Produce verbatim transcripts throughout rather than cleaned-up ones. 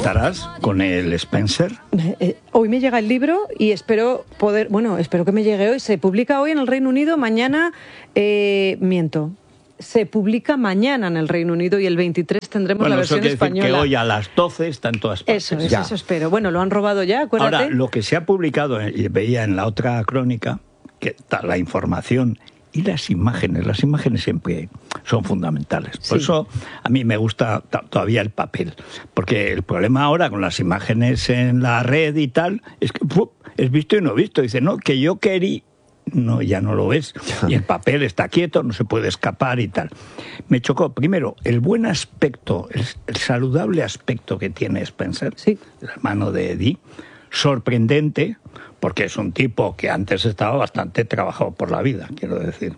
¿Estarás con el Spencer? Eh, eh, hoy me llega el libro y espero poder, bueno, espero que me llegue hoy. Se publica hoy en el Reino Unido, mañana, eh, miento, se publica mañana en el Reino Unido y el veintitrés tendremos bueno, la versión eso quiere española. Decir que hoy a las doce está en todas partes. Eso es, ya. Eso espero. Bueno, lo han robado ya, acuérdate. Ahora, lo que se ha publicado, y veía en la otra crónica, que está la información y las imágenes. Las imágenes siempre son fundamentales. Por sí. eso a mí me gusta todavía el papel. Porque el problema ahora con las imágenes en la red y tal, es que ¡puf! Es visto y no visto. Dice, no, que yo quería... No, ya no lo ves. Y el papel está quieto, no se puede escapar y tal. Me chocó, primero, el buen aspecto, el, el saludable aspecto que tiene Spencer, sí. el hermano de Eddie, sorprendente, porque es un tipo que antes estaba bastante trabajado por la vida, quiero decir.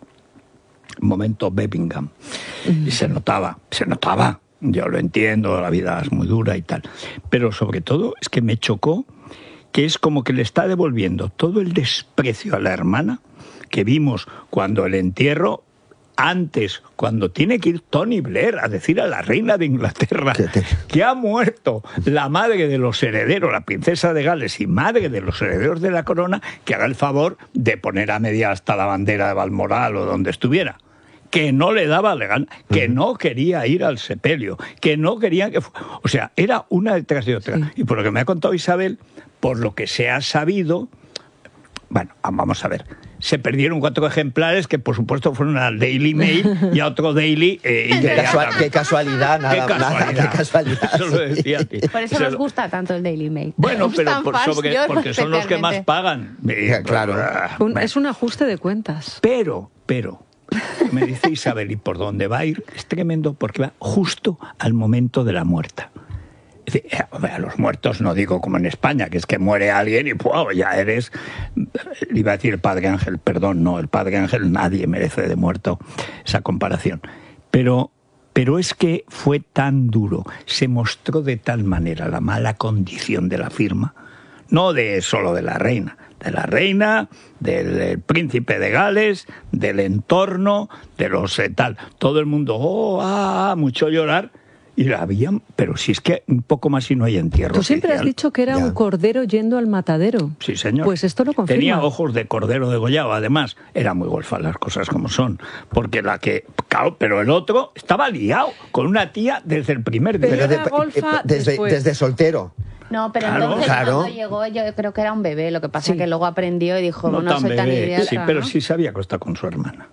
Momento Bebbingham. Y se notaba, se notaba. Yo lo entiendo, la vida es muy dura y tal. Pero sobre todo es que me chocó que es como que le está devolviendo todo el desprecio a la hermana que vimos cuando el entierro, antes, cuando tiene que ir Tony Blair a decir a la reina de Inglaterra que ha muerto la madre de los herederos, la princesa de Gales y madre de los herederos de la corona, que haga el favor de poner a media hasta la bandera de Balmoral o donde estuviera. Que no le daba legal, que no quería ir al sepelio, que no quería que... O sea, era una detrás de otra. Sí. Y por lo que me ha contado Isabel, por lo que se ha sabido... Bueno, vamos a ver. Se perdieron cuatro ejemplares que, por supuesto, fueron al Daily Mail y a otro Daily... Eh, y qué, casual, qué casualidad, nada, qué casualidad. Nada, qué casualidad. Eso lo decía a ti. Por eso nos gusta tanto el Daily Mail. Bueno, pero por, sobre, porque son los que más pagan. Ya, claro. Un, bueno. Es un ajuste de cuentas. Pero, pero... Me dice Isabel, ¿y por dónde va a ir? Es tremendo porque va justo al momento de la muerta. Es decir, a los muertos no digo como en España, que es que muere alguien y ¡pum! Ya eres... Iba a decir el Padre Ángel, perdón, no, el Padre Ángel nadie merece de muerto esa comparación. Pero, pero es que fue tan duro, se mostró de tal manera la mala condición de la firma, no de solo de la reina, de la reina, del, del príncipe de Gales, del entorno, de los eh, tal. Todo el mundo, oh, ah, mucho llorar. Y la habían, pero si es que un poco más y no hay entierro. Tú siempre oficial. Has dicho que era ya. Un cordero yendo al matadero. Sí, señor. Pues esto lo confirma. Tenía ojos de cordero degollado, además. Era muy golfa las cosas como son. Porque la que... Claro, pero el otro estaba liado con una tía desde el primer día. Pero de, era golfa desde, desde soltero. No, pero claro, entonces claro. cuando llegó yo creo que era un bebé, lo que pasa sí. es que luego aprendió y dijo, no, no tan soy bebé. tan idiota. Sí, pero ¿no? sí se había acostado con su hermana.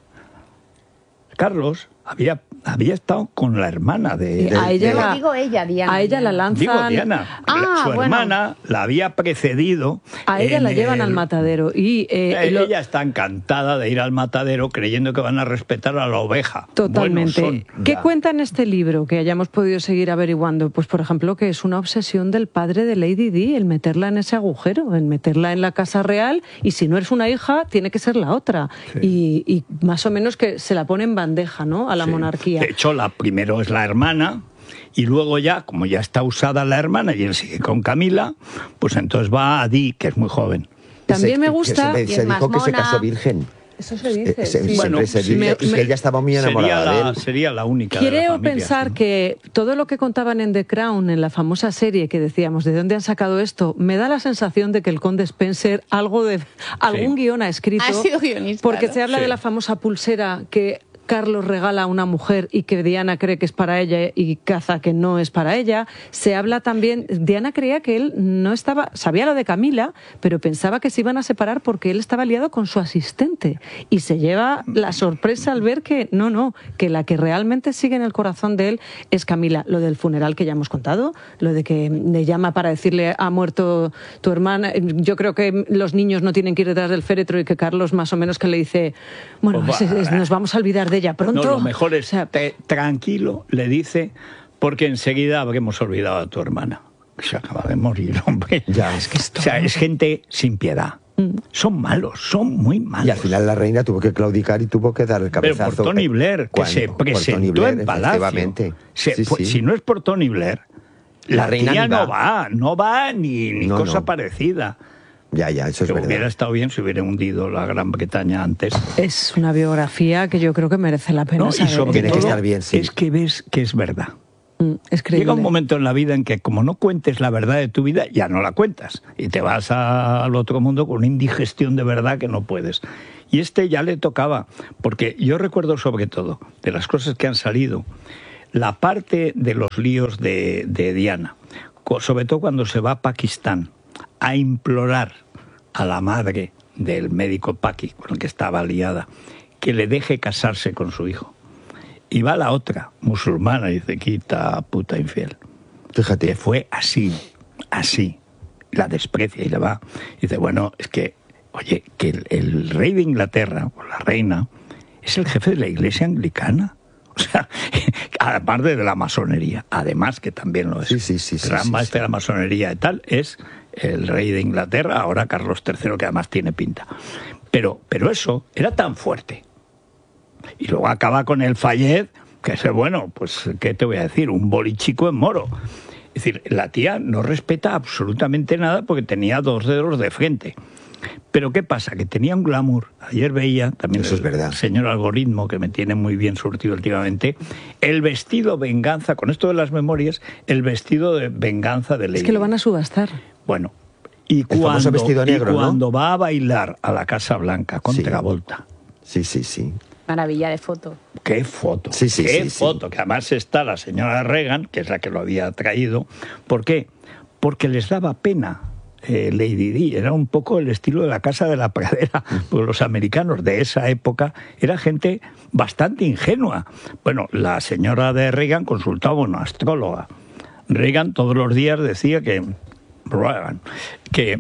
Carlos había, había estado con la hermana de... Sí, a de, ella de, la, digo ella, Diana. A ella la lanzan... Digo Diana. Ah, su bueno. hermana la había precedido... A ella la llevan el, al matadero y... Eh, ella lo, está encantada de ir al matadero creyendo que van a respetar a la oveja. Totalmente. Son, ¿Qué cuenta en este libro que hayamos podido seguir averiguando? Pues, por ejemplo, que es una obsesión del padre de Lady Di, el meterla en ese agujero, el meterla en la casa real, y si no eres una hija, tiene que ser la otra. Sí. Y, y más o menos que se la pone en bandeja, ¿no?, a la sí. monarquía. De hecho, la primero es la hermana, y luego ya, como ya está usada la hermana y él sigue con Camila, pues entonces va a Di, que es muy joven. También se, me gusta... Se, se, se dijo que se casó virgen. Eso se dice. Se, sí. Bueno, se dice, me, y que ella estaba muy enamorada sería la, de él. Sería la única Creo de la familia, pensar ¿no? que todo lo que contaban en The Crown, en la famosa serie que decíamos, ¿de dónde han sacado esto? Me da la sensación de que el conde Spencer algo de algún sí. guión ha escrito. Ha sido guionista, porque ¿no? se habla sí. de la famosa pulsera que Carlos regala a una mujer y que Diana cree que es para ella y caza que no es para ella. Se habla también... Diana creía que él no estaba... Sabía lo de Camila, pero pensaba que se iban a separar porque él estaba liado con su asistente. Y se lleva la sorpresa al ver que no, no, que la que realmente sigue en el corazón de él es Camila. Lo del funeral que ya hemos contado, lo de que le llama para decirle ha muerto tu hermana. Yo creo que los niños no tienen que ir detrás del féretro y que Carlos más o menos que le dice, bueno, pues es, es, nos vamos a olvidar de ella pronto. No, lo mejor es, o sea, te, tranquilo, le dice, porque enseguida habremos olvidado a tu hermana. Se acaba de morir, hombre. Ya, es que esto... O sea, es gente sin piedad. Mm. Son malos, son muy malos. Y al final la reina tuvo que claudicar y tuvo que dar el cabezazo. Pero por Tony Blair, que se presentó Blair, en Palacio. Se, sí, sí. Si no es por Tony Blair, la, la reina tía no va, no va ni, ni no, cosa no. parecida. Ya, ya, eso es que verdad. Hubiera estado bien si hubiera hundido la Gran Bretaña antes. Es una biografía que yo creo que merece la pena no, saber. Y sobre Tiene todo, que estar bien, sí. Es que ves que es verdad. Mm, es creíble. Llega un momento en la vida en que como no cuentes la verdad de tu vida, ya no la cuentas. Y te vas a, al otro mundo con una indigestión de verdad que no puedes. Y este ya le tocaba, porque yo recuerdo sobre todo, de las cosas que han salido, la parte de los líos de, de Diana, sobre todo cuando se va a Pakistán a implorar a la madre del médico Paqui, con el que estaba liada, que le deje casarse con su hijo. Y va la otra, musulmana, y dice, quita puta infiel. Fíjate. Que fue así, así. La desprecia y le va. Y dice, bueno, es que, oye, que el, el rey de Inglaterra, o la reina, es el jefe de la iglesia anglicana. O sea, aparte de la masonería, además que también lo es. Sí, sí, sí, sí, gran sí, maestre sí. de la masonería y tal, es el rey de Inglaterra, ahora Carlos tercero, que además tiene pinta. Pero, pero eso era tan fuerte. Y luego acaba con el Fayed, que es, bueno, pues, ¿qué te voy a decir? Un bolichico en moro. Es decir, la tía no respeta absolutamente nada porque tenía dos dedos de frente. Pero ¿qué pasa? Que tenía un glamour. Ayer veía, también Eso el es verdad. señor Algoritmo, que me tiene muy bien surtido últimamente, el vestido venganza, con esto de las memorias, el vestido de venganza de Lady. Es que lo van a subastar. Bueno, y El famoso cuando, vestido negro, y ¿no? cuando va a bailar a la Casa Blanca con Sí. Travolta, Sí, sí, sí. Maravilla de foto. qué foto, Sí, sí, qué sí, foto, sí. que además está la señora Reagan, que es la que lo había traído. ¿Por qué? Porque les daba pena. Eh, Lady Di era un poco el estilo de la Casa de la Pradera, porque los americanos de esa época era gente bastante ingenua. Bueno, la señora de Reagan consultaba a una astróloga. Reagan todos los días decía que Reagan, que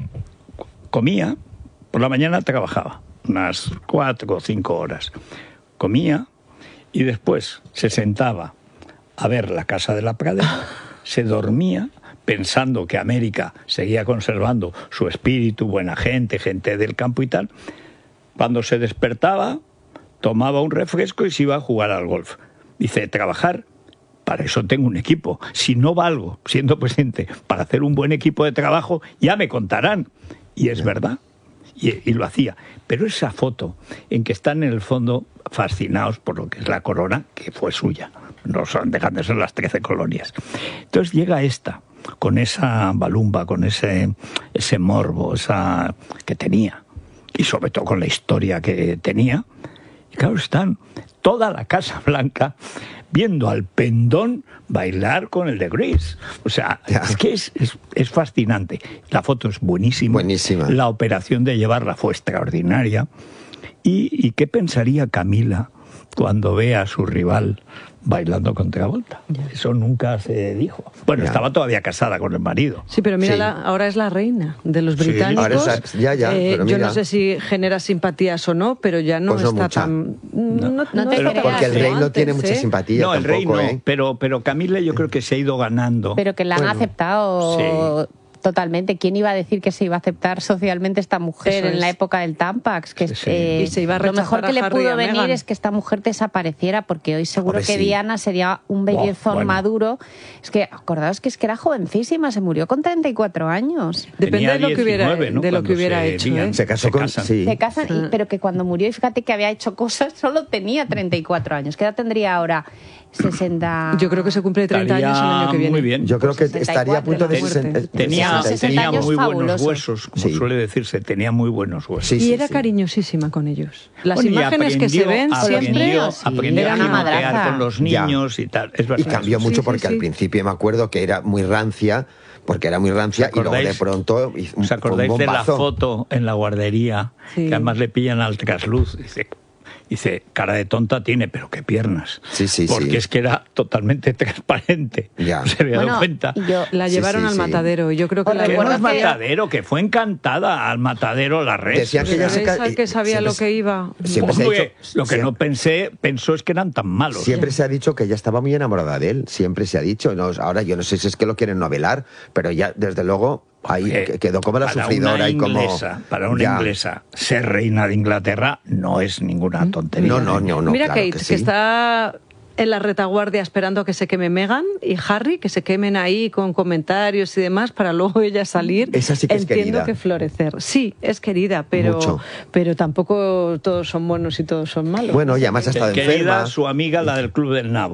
comía, por la mañana trabajaba unas cuatro o cinco horas, comía y después se sentaba a ver la Casa de la Pradera, se dormía pensando que América seguía conservando su espíritu, buena gente, gente del campo y tal. Cuando se despertaba, tomaba un refresco y se iba a jugar al golf. Dice, trabajar, para eso tengo un equipo. Si no valgo, siendo presidente, para hacer un buen equipo de trabajo, ya me contarán. Y es verdad. Y, y lo hacía. Pero esa foto en que están en el fondo fascinados por lo que es la corona, que fue suya, no son, dejan de ser las trece colonias. Entonces llega esta, con esa balumba, con ese, ese morbo, esa que tenía, y sobre todo con la historia que tenía. Y claro, están toda la Casa Blanca viendo al Pendón bailar con el de Grace. O sea, Ya. es que es, es, es fascinante. La foto es buenísima. Buenísima. La operación de llevarla fue extraordinaria. ¿Y, y qué pensaría Camila cuando ve a su rival bailando con Travolta? Eso nunca se dijo. Bueno, Ya. estaba todavía casada con el marido. Sí, pero mira, Sí. la- ahora es la reina de los Sí, británicos. ahora es la- ya, ya, Eh, pero yo mira. no sé si genera simpatías o no, pero ya no Pues no está mucha. tan... No, No te está creas. tan Porque el como rey no tiene antes, mucha ¿eh? simpatía No, el tampoco, rey no, ¿eh? pero, pero Camila yo creo que se ha ido ganando. Pero que la han Bueno, aceptado totalmente. ¿Quién iba a decir que se iba a aceptar socialmente esta mujer Eso en la es. época del Tampax? Que Sí, sí. eh, Y se iba a lo mejor rechazar que le a Harry y pudo a venir Meghan. es que esta mujer desapareciera, porque hoy seguro Hombre, que sí. Diana sería un bellezón bueno. maduro. Es que, acordaos que es que era jovencísima, se murió con treinta y cuatro años. Depende Tenía de lo que hubiera, diecinueve, ¿no? de lo que Cuando hubiera se hecho. lían. ¿eh? Se casó Se con... casan. Sí. Se casan, y- pero que cuando murió, y fíjate que había hecho cosas, solo tenía treinta y cuatro años. ¿Qué edad tendría ahora? sesenta. Yo creo que se cumple treinta años el año que viene. Muy bien. Yo creo que sesenta y estaría a punto de cuatro, la sesenta. muerte. Tenía, sesenta y seis. tenía años muy buenos fabulosos. huesos, como Sí. suele decirse, tenía muy buenos huesos. Sí, Y sí, era sí. cariñosísima con ellos. Las Bueno, y imágenes que se aprendió- ven aprendió, siempre... niños, sí. aprendió Era a una juguetear madraza. con los Ya. niños y tal. Es verdad. Y cambió Sí, mucho sí, porque sí. al principio me acuerdo que era muy rancia, porque era muy rancia, y luego de acordáis? pronto hizo un, ¿Os acordáis un de la bombazo. foto en la guardería? Sí. Que además le pillan al trasluz. Dice, dice, cara de tonta tiene, pero qué piernas. Sí, sí, Porque sí. es que era totalmente transparente. Ya. No se había dado Bueno, cuenta. y yo, La Sí, llevaron sí, al sí. matadero y yo creo que Os la Que no es recuerdo que- matadero, que fue encantada al matadero la red. Decían que ella se ca- ¿Sabes que sabía siempre lo que iba? Siempre se ha Hombre, dicho... lo que siempre- no pensé, pensó es que eran tan malos. Siempre se ha dicho que ella estaba muy enamorada de él, siempre se ha dicho. No, ahora yo no sé si es que lo quieren novelar, pero ya desde luego ahí Eh, quedó como la para sufridora una y como... inglesa, para una Ya. inglesa, ser reina de Inglaterra no es ninguna tontería. No, no, no, no, Mira claro Kate, que que, sí. está en la retaguardia esperando a que se queme Meghan y Harry, que se quemen ahí con comentarios y demás para luego ella salir. Esa sí que es Entiendo querida. que florecer. Sí, es querida, pero, Mucho. pero tampoco todos son buenos y todos son malos. Bueno, y además ha estado Querida, enferma. su amiga, la del Club del Nabo.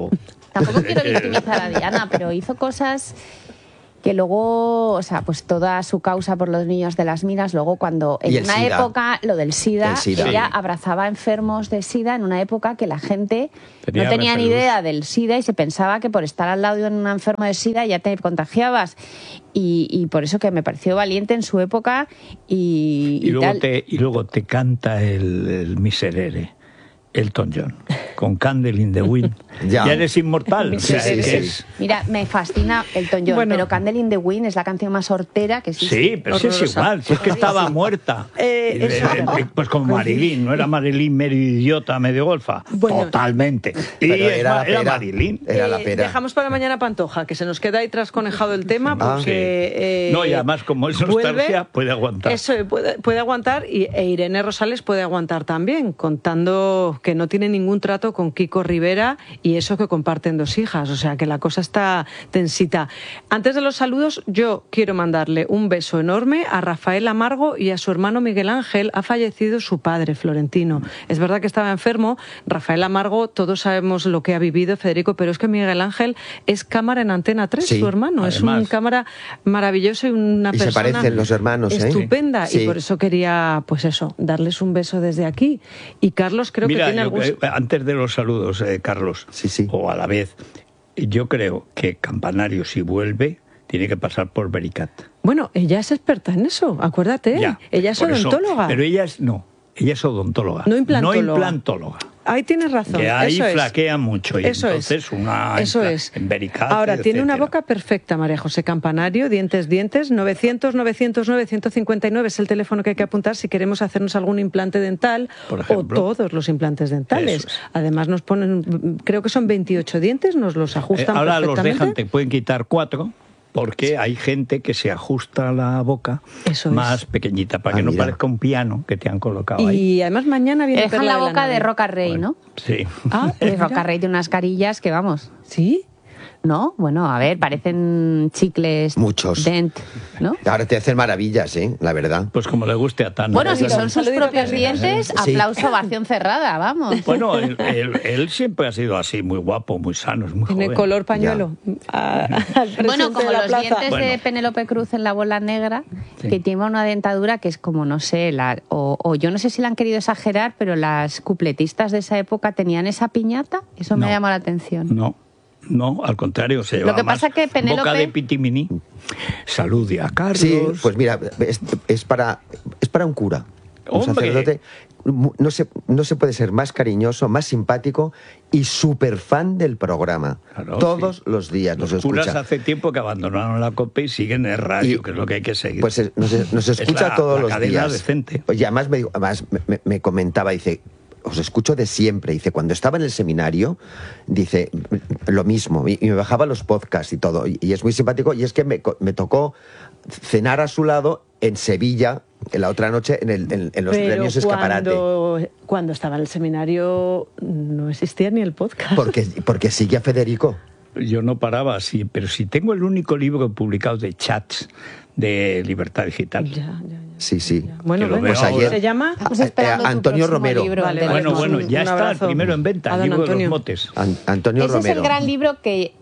tampoco quiero victimizar a Diana, pero hizo cosas que luego, o sea, pues toda su causa por los niños de las minas, luego cuando en una SIDA. época, lo del SIDA, SIDA. ella sí. abrazaba enfermos de SIDA en una época que la gente tenía no tenía ni idea del SIDA y se pensaba que por estar al lado de un enfermo de SIDA ya te contagiabas. Y, y por eso que me pareció valiente en su época y, y, y, luego, tal. Te, y luego te canta el, el Miserere. Elton John, con Candle in the Wind. Ya, ya eres inmortal. O sea, sí, sí, sí. Es... Mira, me fascina Elton John, bueno, pero Candle in the Wind es la canción más hortera que existe. Sí, pero sí es igual, si es que estaba muerta. Eh, eso, eh, eh, pues como Marilyn, ¿no era Marilyn medio idiota, medio golfa? Bueno, totalmente. Y pero era, la era pera, Marilyn. Era la pera. Eh, dejamos para mañana Pantoja, que se nos queda ahí trasconejado el tema, porque... Ah, eh, no, y además como es nostalgia, puede aguantar. Eso, puede, puede aguantar, y, e Irene Rosales puede aguantar también, contando que no tiene ningún trato con Kiko Rivera y eso que comparten dos hijas, o sea que la cosa está tensita. Antes de los saludos, yo quiero mandarle un beso enorme a Rafael Amargo y a su hermano Miguel Ángel. Ha fallecido su padre, Florentino. Es verdad que estaba enfermo. Rafael Amargo, todos sabemos lo que ha vivido, Federico, pero es que Miguel Ángel es cámara en Antena tres, sí, su hermano. Además. Es un cámara maravilloso y una y persona se parecen los hermanos, estupenda. ¿eh? Sí. Y por eso quería, pues eso, darles un beso desde aquí. Y Carlos creo Mira, que tiene yo, algún... Antes de los saludos, eh, Carlos, sí, sí. o a la vez, yo creo que Campanario, si vuelve, tiene que pasar por Vericat. Bueno, ella es experta en eso, acuérdate. Ya, ella es odontóloga. Eso, pero ella es, no, ella es odontóloga. No implantóloga. No implantóloga. Ahí tienes razón. Que ahí eso flaquea es. mucho. Y eso entonces es. una eso en, es. en Vericat, ahora, etcétera. Tiene una boca perfecta, María José Campanario, dientes, dientes, novecientos, novecientos nueve, ciento cincuenta y nueve es el teléfono que hay que apuntar si queremos hacernos algún implante dental o todos los implantes dentales. Es. Además nos ponen, creo que son veintiocho dientes, nos los ajustan eh, ahora perfectamente. Ahora los dejan, te pueden quitar cuatro. Porque hay gente que se ajusta la boca Eso más es. pequeñita, para ah, que no mira. parezca un piano que te han colocado y ahí. Y además mañana viene... Dejan la boca de, de Roca Rey, bueno, ¿no? Sí. Ah, pues Roca Rey tiene unas carillas que vamos. ¿Sí? No, bueno, a ver, parecen chicles. Muchos. Dent, ¿no? Ahora te hacen maravillas, ¿eh? La verdad. Pues como le guste a Tana. Bueno, si son sus propios dientes, sí. Aplauso, ovación cerrada, vamos. Bueno, él, él, él siempre ha sido así, muy guapo, muy sano, es muy Tiene joven. color pañuelo. A, bueno, como los plaza. dientes bueno. de Penélope Cruz en La bola negra, sí. que tiene una dentadura que es como, no sé, la, o, o yo no sé si la han querido exagerar, pero las cupletistas de esa época tenían esa piñata, eso no. me llamó la atención. No. No, al contrario, se lleva Lo que más pasa que Penélope... boca de pitimini. Salude a Carlos. Sí, pues mira, es, es para es para un cura, un ¡Hombre! sacerdote. No se, no se puede ser más cariñoso, más simpático y súper fan del programa. Claro, Todos sí. los días Los nos curas escucha. hace tiempo que abandonaron la COPE y siguen en radio, Y, que es lo que hay que seguir. Pues es- nos, nos escucha Es la- todos la los cadena días. decente. Oye, además, me, dijo- además me, me- me comentaba, dice, os escucho de siempre. Dice, cuando estaba en el seminario, dice, lo mismo. Y, y me bajaba los podcasts y todo. Y, y es muy simpático. Y es que me, co- me tocó cenar a su lado en Sevilla, en la otra noche, en, el, en, en los Pero premios Escaparate. cuando, cuando estaba en el seminario no existía ni el podcast. Porque, porque sigue a Federico. Yo no paraba así, pero si tengo el único libro publicado de chats de Libertad Digital. Ya, ya, ya. Sí, sí. Bueno, Que lo venga, veo ahora. ayer- ¿se llama? Estamos esperando Eh, tu Antonio próximo Romero. libro, Vale, de vale, Bueno, los- bueno, un- ya un está el abrazo primero en venta, a el don libro de los Antonio. motes. An- Antonio Ese Romero. es el gran libro que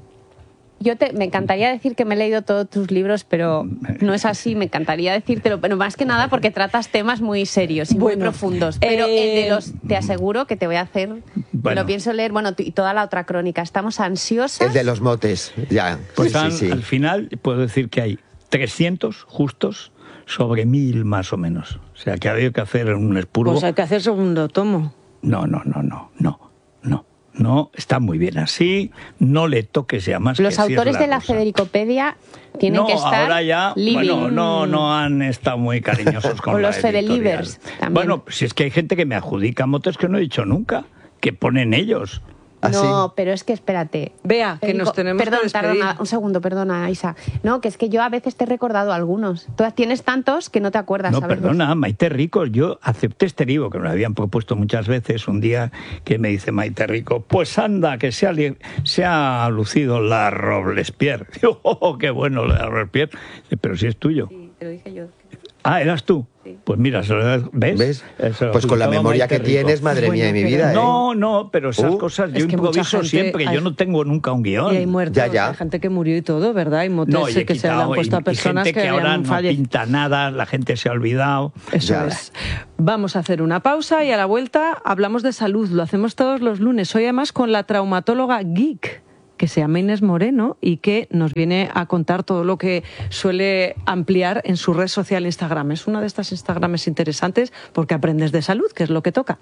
yo te, me encantaría decir que me he leído todos tus libros, pero no es así. Me encantaría decírtelo, pero más que nada porque tratas temas muy serios y muy Bueno, profundos. Pero eh, el de los, te aseguro que te voy a hacer, me Bueno. lo pienso leer, bueno, y toda la otra crónica. Estamos ansiosas. El de los motes, ya. Pues sí, han- sí, sí. al final puedo decir que hay trescientos justos sobre mil más o menos. O sea, que ha habido que hacer un expurgo. Pues hay que hacer segundo tomo. No, no, no, no, no, no. No, está muy bien así, no le toques ya más. Los que así es autores de la cosa. Federicopedia tienen no, que estar ahora ya, living. bueno, no, no han estado muy cariñosos con O la los editorial. Fedelivers también. Bueno, si es que hay gente que me adjudica motes que no he dicho nunca, que ponen ellos. ¿Ah, No, sí? pero es que espérate. Vea, que Federico, nos tenemos perdón, que despedir. perdona, un segundo, perdona, Isa. No, que es que yo a veces te he recordado algunos. Tú tienes tantos que no te acuerdas. No, a veces. perdona, Maite Rico, yo acepté este libro que me lo habían propuesto muchas veces. Un día que me dice Maite Rico, pues anda, que se ha, li- se ha lucido la Robespierre. Digo, oh, qué bueno la Robespierre. Dice, pero si es tuyo. Sí, te lo dije yo. Ah, ¿eras tú? Sí. Pues mira, ¿ves? ¿Ves? Pues con la memoria que tienes, madre bueno, mía de mi vida, ¿eh? No, no, pero esas uh, cosas yo improviso siempre, hay, yo no tengo nunca un guión. Y hay muertos, ya, ya. Hay gente que murió y todo, ¿verdad? Hay motes no, que quitado, se le han puesto a personas y gente que, que ahora no falle... pinta nada, la gente se ha olvidado. Eso ya. es. Vamos a hacer una pausa y a la vuelta hablamos de salud. Lo hacemos todos los lunes. Hoy además con la traumatóloga geek, que se llama Inés Moreno y que nos viene a contar todo lo que suele ampliar en su red social Instagram. Es una de estas Instagrames interesantes porque aprendes de salud, que es lo que toca.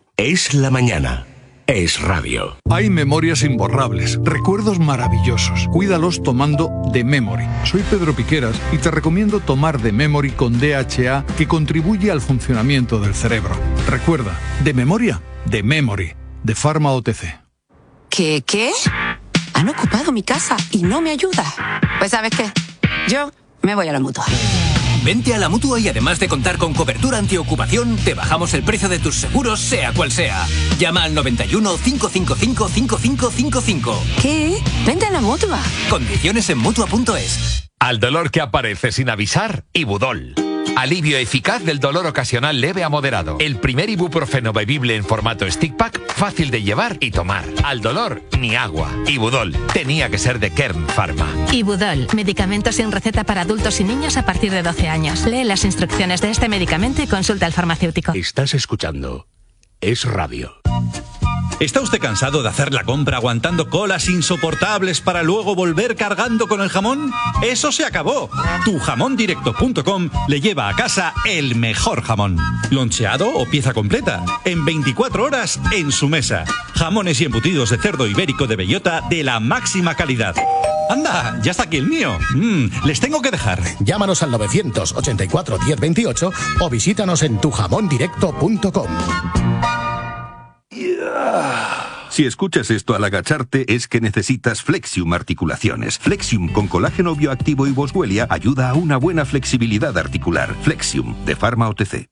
Es la mañana. Es radio. Hay memorias imborrables, recuerdos maravillosos. Cuídalos tomando The Memory. Soy Pedro Piqueras y te recomiendo tomar The Memory con D H A, que contribuye al funcionamiento del cerebro. Recuerda, de memoria, The Memory, de Pharma O T C. ¿Qué, qué? Han ocupado mi casa y no me ayuda. Pues ¿sabes qué? Yo me voy a la Mutua. Vente a la Mutua y además de contar con cobertura antiocupación, te bajamos el precio de tus seguros, sea cual sea. Llama al noventa y uno, cinco cinco cinco, cinco cinco cinco cinco. ¿Qué? Vente a la Mutua. Condiciones en Mutua punto es. Al dolor que aparece sin avisar, Ibudol. Alivio eficaz del dolor ocasional leve a moderado. El primer ibuprofeno bebible en formato stick pack, fácil de llevar y tomar. Al dolor, ni agua. Ibudol. Tenía que ser de Kern Pharma. Ibudol. Medicamento sin receta para adultos y niños a partir de doce años. Lee las instrucciones de este medicamento y consulta al farmacéutico. Estás escuchando Es Radio. ¿Está usted cansado de hacer la compra aguantando colas insoportables para luego volver cargando con el jamón? ¡Eso se acabó! tu jamón directo punto com le lleva a casa el mejor jamón. Loncheado o pieza completa. En veinticuatro horas en su mesa. Jamones y embutidos de cerdo ibérico de bellota de la máxima calidad. ¡Anda! ¡Ya está aquí el mío! Mm, les tengo que dejar. Llámanos al novecientos ochenta y cuatro diez veintiocho o visítanos en tu jamón directo punto com. Si escuchas esto al agacharte es que necesitas Flexium Articulaciones. Flexium con colágeno bioactivo y boswellia ayuda a una buena flexibilidad articular. Flexium, de Pharma O T C.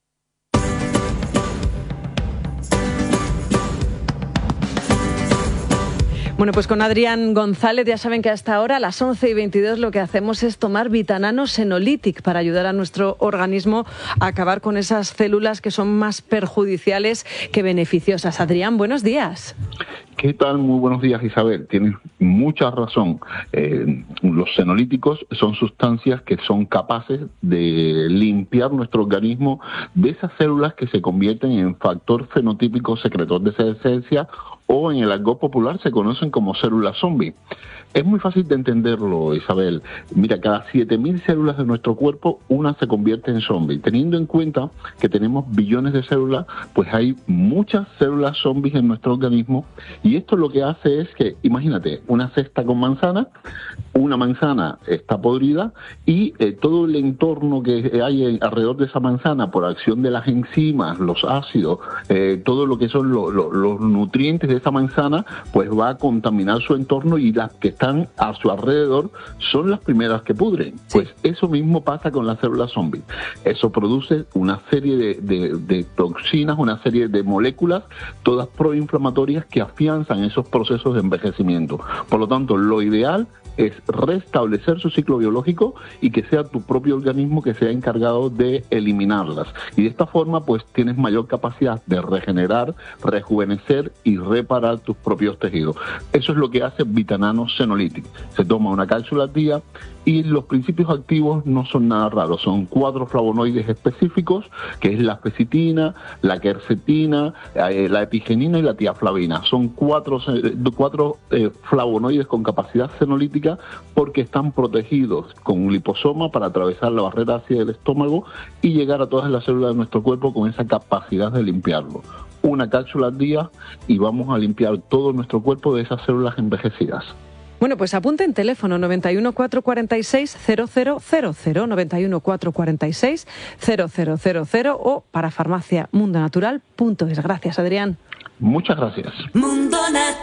Bueno, pues con Adrián González ya saben que hasta ahora a las once y veintidós lo que hacemos es tomar Vitanano Senolytic para ayudar a nuestro organismo a acabar con esas células que son más perjudiciales que beneficiosas. Adrián, buenos días. ¿Qué tal? Muy buenos días, Isabel. Tienes mucha razón. Eh, los senolíticos son sustancias que son capaces de limpiar nuestro organismo de esas células que se convierten en factor fenotípico secretor de senescencia o en el argot popular se conocen como células zombie. Es muy fácil de entenderlo, Isabel. Mira, cada siete mil células de nuestro cuerpo, una se convierte en zombie. Teniendo en cuenta que tenemos billones de células, pues hay muchas células zombies en nuestro organismo y esto lo que hace es que, imagínate, una cesta con manzana, una manzana está podrida y eh, todo el entorno que hay en, alrededor de esa manzana por acción de las enzimas, los ácidos, eh, todo lo que son lo, lo, los nutrientes de esa manzana, pues va a contaminar su entorno y las que están a su alrededor son las primeras que pudren. Sí. Pues eso mismo pasa con las células zombies. Eso produce una serie de, de, de toxinas, una serie de moléculas, todas proinflamatorias que afianzan esos procesos de envejecimiento. Por lo tanto, lo ideal es restablecer su ciclo biológico y que sea tu propio organismo que sea encargado de eliminarlas. Y de esta forma, pues tienes mayor capacidad de regenerar, rejuvenecer y reparar tus propios tejidos. Eso es lo que hace Vitanano Senolytic. Se toma una cápsula al día y los principios activos no son nada raros. Son cuatro flavonoides específicos, que es la fecitina, la quercetina, eh, la epigenina y la tiaflavina. Son cuatro, cuatro eh, flavonoides con capacidad senolítica porque están protegidos con un liposoma para atravesar la barrera ácida del estómago y llegar a todas las células de nuestro cuerpo con esa capacidad de limpiarlo. Una cápsula al día y vamos a limpiar todo nuestro cuerpo de esas células envejecidas. Bueno, pues apunten teléfono noventa y uno, cuatrocientos cuarenta y seis, cero cero cero cero, noventa y uno, cuatrocientos cuarenta y seis, cero cero cero cero o para farmacia mundo natural punto es. Gracias, Adrián. Muchas gracias. Mundo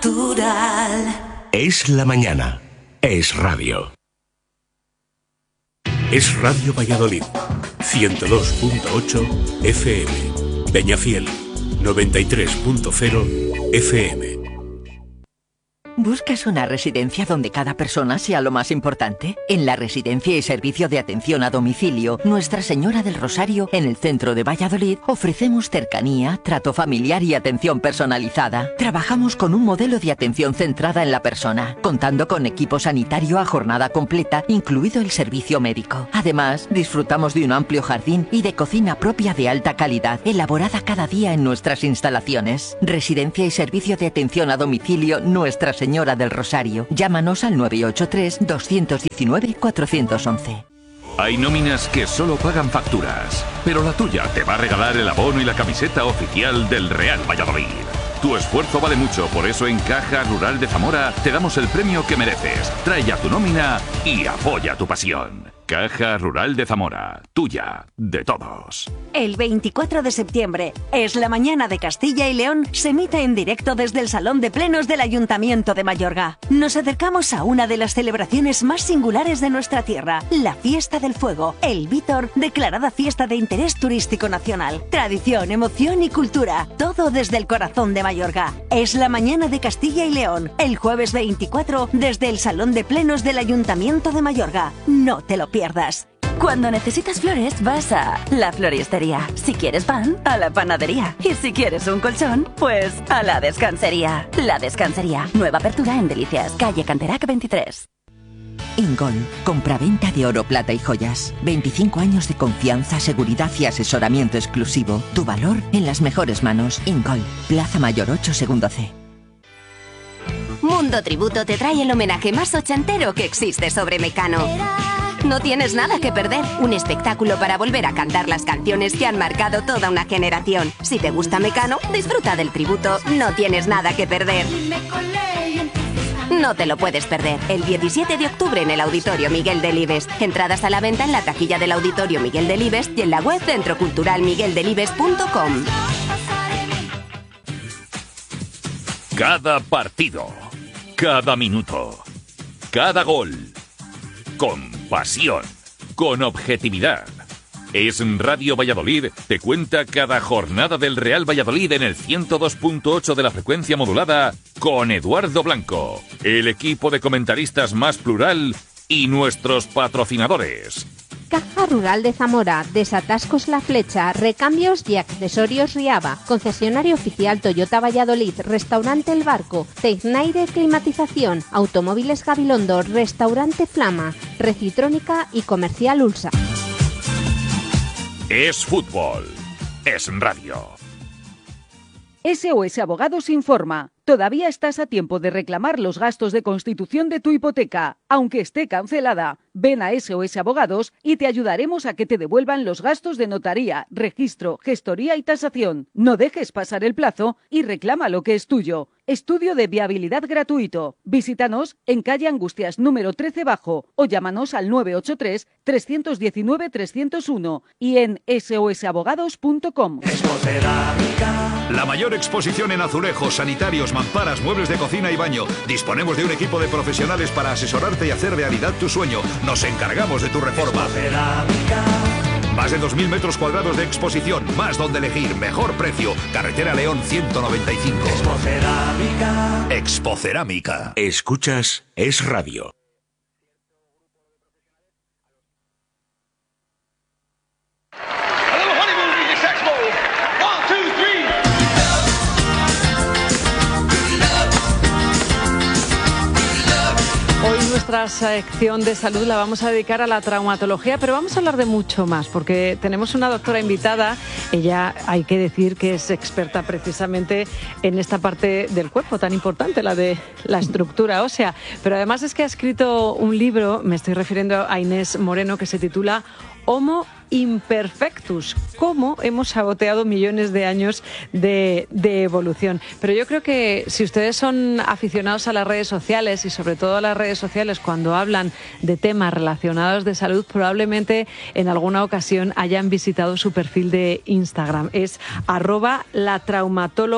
Natural. Es la mañana. Es radio. Es Radio Valladolid. ciento dos punto ocho F M. Peñafiel. noventa y tres punto cero F M. ¿Buscas una residencia donde cada persona sea lo más importante? En la Residencia y Servicio de Atención a Domicilio Nuestra Señora del Rosario, en el centro de Valladolid, ofrecemos cercanía, trato familiar y atención personalizada. Trabajamos con un modelo de atención centrada en la persona, contando con equipo sanitario a jornada completa, incluido el servicio médico. Además, disfrutamos de un amplio jardín y de cocina propia de alta calidad, elaborada cada día en nuestras instalaciones. Residencia y Servicio de Atención a Domicilio Nuestra Señora del Rosario. Llámanos al nueve ocho tres, dos uno nueve, cuatro uno uno. Hay nóminas que solo pagan facturas, pero la tuya te va a regalar el abono y la camiseta oficial del Real Valladolid. Tu esfuerzo vale mucho, por eso en Caja Rural de Zamora te damos el premio que mereces. Trae ya tu nómina y apoya tu pasión. Caja Rural de Zamora, tuya, de todos. El veinticuatro de septiembre es la Mañana de Castilla y León, se emite en directo desde el Salón de Plenos del Ayuntamiento de Mayorga. Nos acercamos a una de las celebraciones más singulares de nuestra tierra, la Fiesta del Fuego, el Vítor, declarada fiesta de interés turístico nacional. Tradición, emoción y cultura, todo desde el corazón de Mayorga. Es la Mañana de Castilla y León, el jueves veinticuatro desde el Salón de Plenos del Ayuntamiento de Mayorga. No te lo pierdas. Cuando necesitas flores, vas a la floristería. Si quieres pan, a la panadería. Y si quieres un colchón, pues a la descansería. La Descansería. Nueva apertura en Delicias, calle Canterac veintitrés. Ingol, compraventa de oro, plata y joyas. veinticinco años de confianza, seguridad y asesoramiento exclusivo. Tu valor en las mejores manos. Ingol, Plaza Mayor ocho, segundo C. Mundo Tributo te trae el homenaje más ochentero que existe sobre Mecano. No tienes nada que perder, un espectáculo para volver a cantar las canciones que han marcado toda una generación. Si te gusta Mecano, disfruta del tributo, no tienes nada que perder. No te lo puedes perder, el diecisiete de octubre en el Auditorio Miguel Delibes. Entradas a la venta en la taquilla del Auditorio Miguel Delibes y en la web centro cultural miguel delibes punto com. Cada partido, cada minuto, cada gol, con pasión, con objetividad. Es Radio Valladolid, te cuenta cada jornada del Real Valladolid en el ciento dos punto ocho de la frecuencia modulada con Eduardo Blanco, el equipo de comentaristas más plural y nuestros patrocinadores. Caja Rural de Zamora, Desatascos La Flecha, Recambios y Accesorios Riaba, concesionario oficial Toyota Valladolid, Restaurante El Barco, Tecnaire Climatización, Automóviles Gabilondo, Restaurante Flama, Recitrónica y Comercial Ulsa. Es fútbol, es radio. S O S Abogados informa. Todavía estás a tiempo de reclamar los gastos de constitución de tu hipoteca, aunque esté cancelada. Ven a S O S Abogados y te ayudaremos a que te devuelvan los gastos de notaría, registro, gestoría y tasación. No dejes pasar el plazo y reclama lo que es tuyo. Estudio de viabilidad gratuito. Visítanos en calle Angustias número trece bajo o llámanos al nueve ocho tres, tres uno nueve, tres cero uno y en s o s abogados punto com. La mayor exposición en azulejos, sanitarios, mamparas, muebles de cocina y baño. Disponemos de un equipo de profesionales para asesorarte y hacer realidad tu sueño. Nos encargamos de tu reforma. Más de dos mil metros cuadrados de exposición, más donde elegir, mejor precio. Carretera León ciento noventa y cinco. Expocerámica. Expocerámica. Escuchas Es Radio. Hoy nuestra sección de salud la vamos a dedicar a la traumatología, pero vamos a hablar de mucho más, porque tenemos una doctora invitada. Ella, hay que decir que es experta precisamente en esta parte del cuerpo tan importante, la de la estructura ósea. Pero además es que ha escrito un libro, me estoy refiriendo a Inés Moreno, que se titula Homo Imperfectus, cómo hemos saboteado millones de años de, de evolución. Pero yo creo que si ustedes son aficionados a las redes sociales y sobre todo a las redes sociales cuando hablan de temas relacionados de salud, probablemente en alguna ocasión hayan visitado su perfil de Instagram. Es arroba la traumatóloga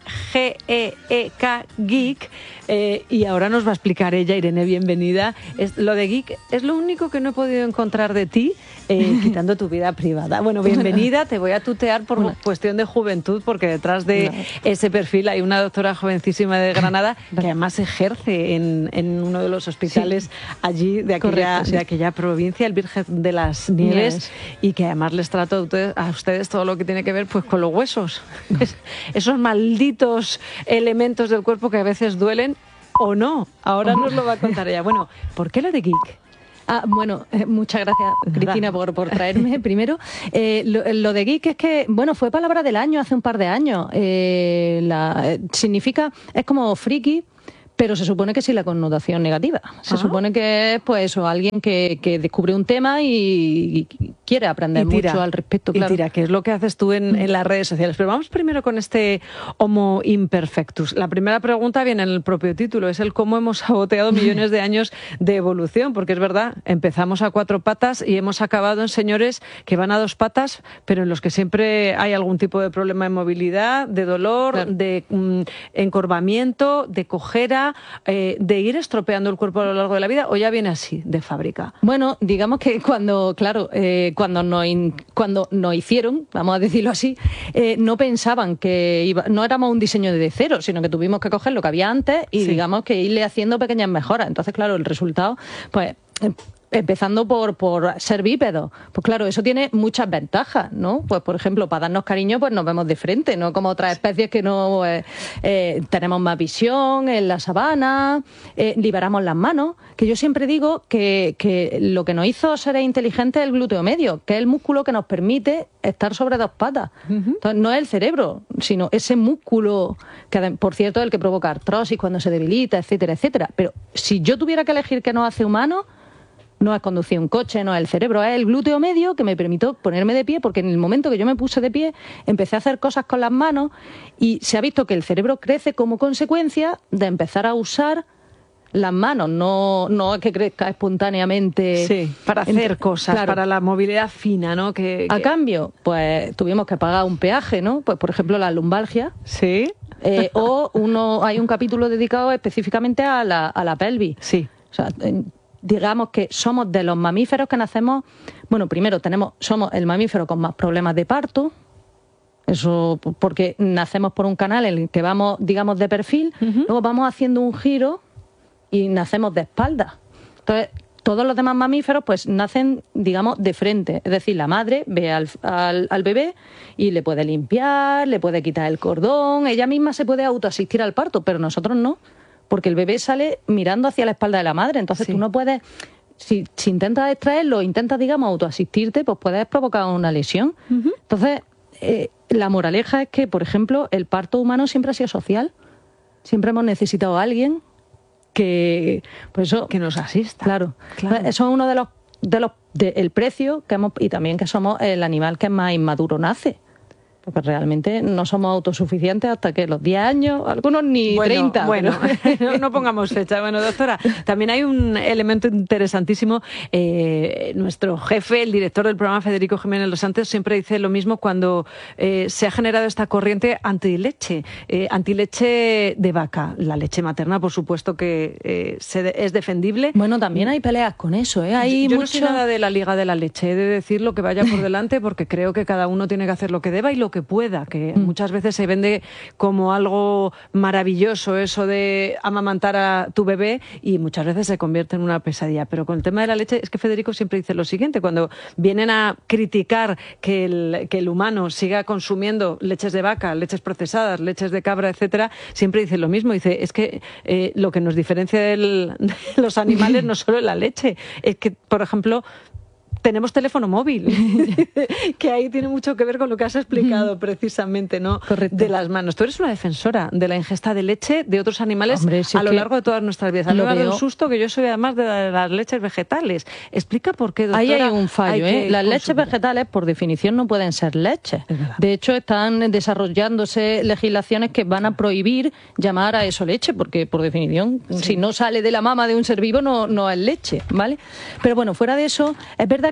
G E E K, Geek, eh, y ahora nos va a explicar ella. Irene, bienvenida. Es, lo de Geek es lo único que no he podido encontrar de ti, eh, quitando tu vida privada. Bueno, bienvenida, te voy a tutear por una cuestión de juventud, porque detrás de no. ese perfil hay una doctora jovencísima de Granada que además ejerce en, en uno de los hospitales sí. allí de aquella, Correcto, sí. de aquella provincia, el Virgen de las Nieves, Nieves, y que además les trato a ustedes, a ustedes todo lo que tiene que ver pues con los huesos. Es, esos malditos elementos del cuerpo que a veces duelen o no. Ahora nos lo va a contar ella. Bueno, ¿por qué lo de geek? Ah, bueno, eh, muchas gracias, Cristina, por, por traerme primero. Eh, lo, lo de geek es que, bueno, fue palabra del año hace un par de años. Eh, la, eh, significa, es como friki, pero se supone que sí la connotación negativa. Se ah. supone que es, pues eso, alguien que, que descubre un tema y, y quiere aprender y tira, mucho al respecto. Claro. Y tira, que es lo que haces tú en, en las redes sociales. Pero vamos primero con este Homo imperfectus. La primera pregunta viene en el propio título, es el cómo hemos saboteado millones de años de evolución, porque es verdad, empezamos a cuatro patas y hemos acabado en señores que van a dos patas, pero en los que siempre hay algún tipo de problema de movilidad, de dolor, claro. de mm, encorvamiento, de cojera, Eh, de ir estropeando el cuerpo a lo largo de la vida, o ya viene así, de fábrica. Bueno, digamos que cuando, claro, eh, cuando nos cuando nos hicieron, vamos a decirlo así, eh, no pensaban que iba, no éramos un diseño de cero, sino que tuvimos que coger lo que había antes y sí. digamos que irle haciendo pequeñas mejoras. Entonces, claro, el resultado, pues empezando por, por ser bípedos. Pues claro, eso tiene muchas ventajas, ¿no? Pues por ejemplo, para darnos cariño, pues nos vemos de frente, no como otras especies que no eh, eh, tenemos más visión en la sabana, eh, liberamos las manos, que yo siempre digo que, que lo que nos hizo seres inteligentes es el glúteo medio, que es el músculo que nos permite estar sobre dos patas. Uh-huh. Entonces, no es el cerebro, sino ese músculo, que por cierto es el que provoca artrosis cuando se debilita, etcétera, etcétera. Pero si yo tuviera que elegir qué nos hace humanos, no es conducir un coche, no es el cerebro, es el glúteo medio que me permitió ponerme de pie, porque en el momento que yo me puse de pie empecé a hacer cosas con las manos y se ha visto que el cerebro crece como consecuencia de empezar a usar las manos, no, no es que crezca espontáneamente. Sí, para hacer Entre, cosas, claro. para la movilidad fina, ¿no? Que, que... A cambio, pues tuvimos que pagar un peaje, ¿no? Pues por ejemplo la lumbalgia. Sí. Eh, o uno hay un capítulo dedicado específicamente a la, a la pelvis. Sí. O sea, en, digamos que somos de los mamíferos que nacemos, bueno, primero tenemos, somos el mamífero con más problemas de parto, eso porque nacemos por un canal en el que vamos, digamos, de perfil, uh-huh. luego vamos haciendo un giro y nacemos de espalda. Entonces, todos los demás mamíferos pues nacen, digamos, de frente, es decir, la madre ve al, al, al bebé y le puede limpiar, le puede quitar el cordón, ella misma se puede autoasistir al parto, pero nosotros no. Porque el bebé sale mirando hacia la espalda de la madre, entonces sí. tú no puedes, si, si intentas extraerlo, intentas, digamos, autoasistirte, pues puedes provocar una lesión. Uh-huh. Entonces, eh, la moraleja es que, por ejemplo, el parto humano siempre ha sido social, siempre hemos necesitado a alguien que, pues eso, que nos asista. Claro, claro. Eso es uno de los, de los, de, el precio que hemos, y también que somos el animal que más inmaduro nace. Porque realmente no somos autosuficientes hasta que los diez años, algunos ni bueno, treinta. Bueno, pero... no, no pongamos fecha. Bueno, doctora, también hay un elemento interesantísimo. Eh, nuestro jefe, el director del programa, Federico Jiménez Los Santos, siempre dice lo mismo cuando eh, se ha generado esta corriente antileche, eh, antileche de vaca. La leche materna, por supuesto, que eh, se de, es defendible. Bueno, también hay peleas con eso, ¿eh? Hay yo yo mucho... no soy nada de la Liga de la Leche, he de decir lo que vaya por delante, porque creo que cada uno tiene que hacer lo que deba y lo que pueda, que mm. muchas veces se vende como algo maravilloso eso de amamantar a tu bebé y muchas veces se convierte en una pesadilla. Pero con el tema de la leche es que Federico siempre dice lo siguiente, cuando vienen a criticar que el, que el humano siga consumiendo leches de vaca, leches procesadas, leches de cabra, etcétera, siempre dice lo mismo, dice, es que eh, lo que nos diferencia del, de los animales no solo es la leche, es que, por ejemplo, tenemos teléfono móvil, que ahí tiene mucho que ver con lo que has explicado precisamente, ¿no? Correcto. De las manos. Tú eres una defensora de la ingesta de leche de otros animales. Hombre, si a lo largo de todas nuestras vidas. A mí me ha dado un susto que yo soy además de las leches vegetales. Explica por qué, doctora. Ahí hay un fallo, ¿eh? Las leches vegetales, por definición, no pueden ser leches. De hecho, están desarrollándose legislaciones que van a prohibir llamar a eso leche, porque, por definición, sí. si no sale de la mama de un ser vivo, no, no es leche, ¿vale? Pero bueno, fuera de eso, es verdad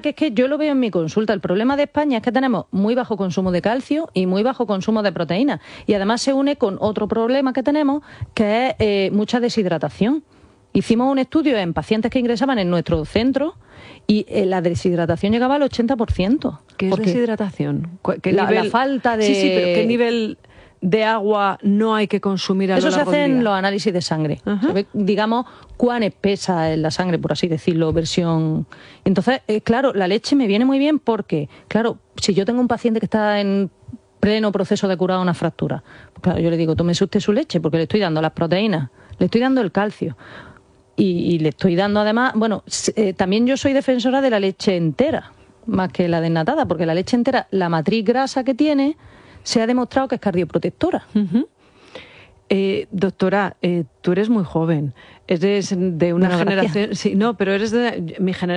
que es que yo lo veo en mi consulta. El problema de España es que tenemos muy bajo consumo de calcio y muy bajo consumo de proteínas. Y además se une con otro problema que tenemos, que es eh, mucha deshidratación. Hicimos un estudio en pacientes que ingresaban en nuestro centro y eh, la deshidratación llegaba al ochenta por ciento. ¿Qué es deshidratación? ¿Qué la, nivel... la falta de... Sí, sí, pero ¿qué nivel de agua no hay que consumir a Eso lo largo se hace del día? en los análisis de sangre. Uh-huh. Se ve, digamos, cuán espesa es la sangre, por así decirlo, versión... Entonces, eh, claro, la leche me viene muy bien porque, claro, si yo tengo un paciente que está en pleno proceso de curar una fractura, pues claro, yo le digo, tómese usted su leche porque le estoy dando las proteínas, le estoy dando el calcio. Y, y le estoy dando además, bueno, eh, también yo soy defensora de la leche entera, más que la desnatada, porque la leche entera, la matriz grasa que tiene, se ha demostrado que es cardioprotectora. Uh-huh. eh, doctora, eh, tú eres muy joven, eres de una bueno, generación... gracias. Sí, no, pero eres de mi generación.